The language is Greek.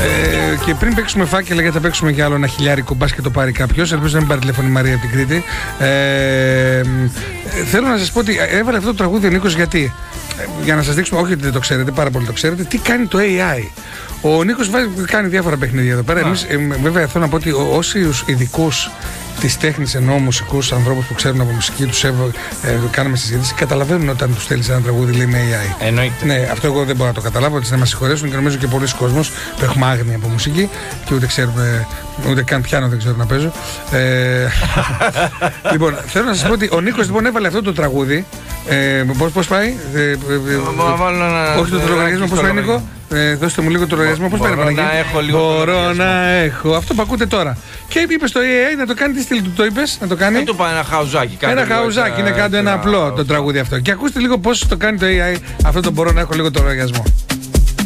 Και πριν παίξουμε φάκελα, γιατί θα παίξουμε κι άλλο ένα χιλιάρικο, μπας και το πάρει κάποιος. Ελπίζω να μην πάρει τηλέφωνο η Μαρία από την Κρήτη. Θέλω να σας πω ότι έβαλε αυτό το τραγούδι ο Νίκος γιατί. Για να σας δείξουμε, όχι ότι δεν το ξέρετε, πάρα πολύ το ξέρετε, τι κάνει το AI. Ο Νίκος κάνει διάφορα παιχνίδια εδώ πέρα. Εμείς, βέβαια, θέλω να πω ότι όσους ειδικούς της τέχνης, εννοώ μουσικούς ανθρώπους που ξέρουν από μουσική, τους κάναμε συζήτηση, καταλαβαίνουν όταν τους στέλνεις ένα τραγούδι λέει με AI. Εννοείται. Ναι, αυτό εγώ δεν μπορώ να το καταλάβω, έτσι να μας συγχωρέσουν και νομίζω και πολλοί κόσμος που έχουμε άγνοια από μουσική και ούτε ξέρουμε, ούτε καν πιάνο δεν ξέρω να παίζω. Λοιπόν, θέλω να σας πω ότι ο Νίκος λοιπόν έβαλε αυτό το τραγούδι. Πώς πάει? Όχι το λογαριασμό, πώς πάει Νίκο? Δώστε μου λίγο το λογαριασμό. Πώς πάει? Μπορώ να έχω. Αυτό που ακούτε τώρα. Και είπε στο AI να το κάνει, τι στυλ του το είπες να το κάνει? Δεν του πάει ένα χαουζάκι. Ένα χαουζάκι, είναι κάτω ένα απλό το τραγούδι αυτό. Και ακούστε λίγο πώς το κάνει το AI αυτό το μπορώ να έχω λίγο το λογαριασμό.